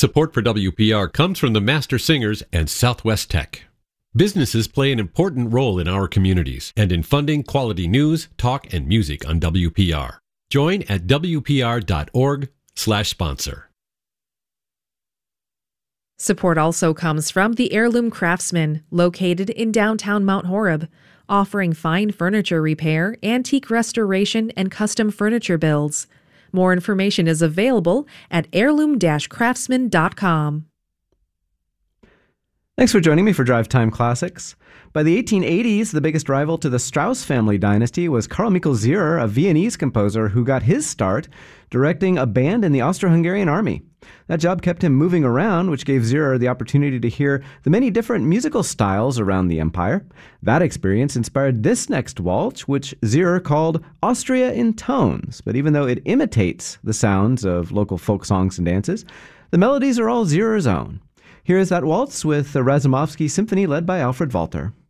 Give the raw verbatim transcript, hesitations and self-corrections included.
Support for W P R comes from the Master Singers and Southwest Tech. Businesses play an important role in our communities and in funding quality news, talk, and music on W P R. Join at W P R dot org slash sponsor. Support also comes from the Heirloom Craftsman, located in downtown Mount Horeb, offering fine furniture repair, antique restoration, and custom furniture builds. More information is available at heirloom dash craftsman dot com. Thanks for joining me for Drive Time Classics. By the eighteen eighties, the biggest rival to the Strauss family dynasty was Carl Michael Zierer, a Viennese composer who got his start directing a band in the Austro-Hungarian army. That job kept him moving around, which gave Zierer the opportunity to hear the many different musical styles around the empire. That experience inspired this next waltz, which Zierer called Austria in Tones. But even though it imitates the sounds of local folk songs and dances, the melodies are all Zierer's own. Here is that waltz with the Razumovsky Symphony led by Alfred Walter.